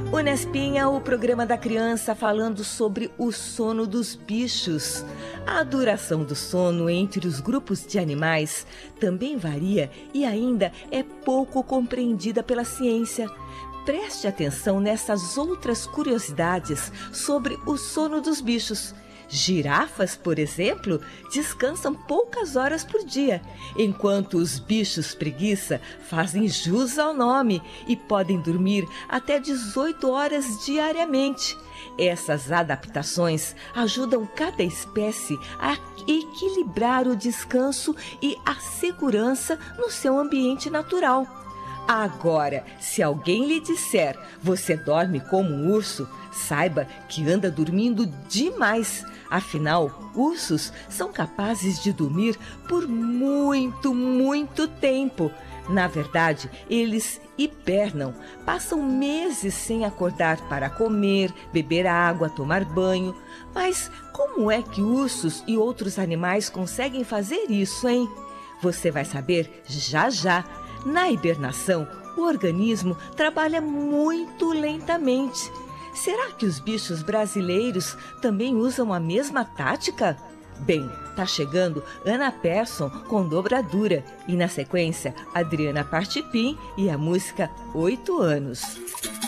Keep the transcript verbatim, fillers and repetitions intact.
Unespinha, o programa da criança falando sobre o sono dos bichos. A duração do sono entre os grupos de animais também varia e ainda é pouco compreendida pela ciência. Preste atenção nessas outras curiosidades sobre o sono dos bichos. Girafas, por exemplo, descansam poucas horas por dia, enquanto os bichos preguiça fazem jus ao nome e podem dormir até dezoito horas diariamente. Essas adaptações ajudam cada espécie a equilibrar o descanso e a segurança no seu ambiente natural. Agora, se alguém lhe disser "você dorme como um urso", saiba que anda dormindo demais. Afinal, ursos são capazes de dormir por muito, muito tempo. Na verdade, eles hibernam, passam meses sem acordar para comer, beber água, tomar banho. Mas como é que ursos e outros animais conseguem fazer isso, hein? Você vai saber já já. Na hibernação, o organismo trabalha muito lentamente. Será que os bichos brasileiros também usam a mesma tática? Bem, tá chegando Ana Persson com Dobradura e, na sequência, Adriana Partipim e a música Oito Anos.